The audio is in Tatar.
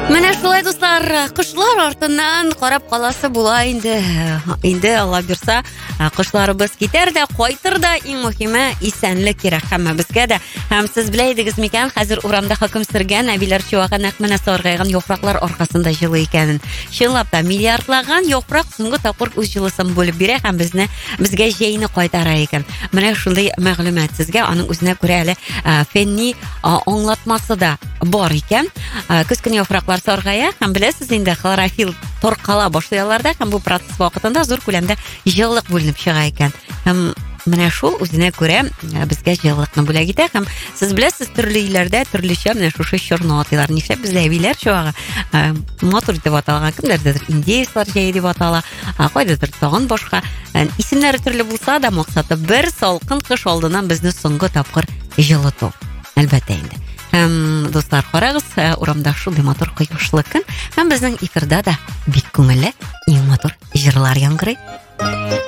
Менә шулай дуслар, кошлар артыннан карап каласы була инде. Инде Алла бирса, кошларыбыз китәр дә, кайтыр да, иң мөһиме исәнлек кирәк һәммәбезгә дә. Һәм сез беләйдегез микән, хәзер урамда хөкем сөргән, әбиләр чуагы нәкъ менә саргайган яфраклар аркасында җылы икәнен. Чынлап та миллиардлаган яфрак соңгы тапкыр үз җылысын булып бирә һәм безгә җәйне кайтара икән. Менә шундый мәгълүмат сезгә аның үзенә күрә әле фәнни аңлатмасы да бар икән. Көз көне яфраклар саргая һәм беләсез инде хлорофилл таркала башлаялар да һәм бу процесс вакытында зур күләмдә җылылык бүленеп чыга икән. Һәм менә шул үзенә күрә безгә җылылыкны бүләк итә һәм сез беләсез төрле илләрдә төрлечә менә шушы чорны атыйлар. Нишләп бездә әбиләр чуагы матур дип аталган, кемдердер индеецлар җәе дип атала, кайдадыр тагын башка. Исемнәре төрле булса да максаты бер, салкын кыш алдыннан безне соңгы тапкыр җылыту. Әлбәттә инде. Һәм дуслар, карагыз, урамда шундый матур кояшлы көн һәм безнең эфирда да бик күңелле, иң матур җырлар яңгырый.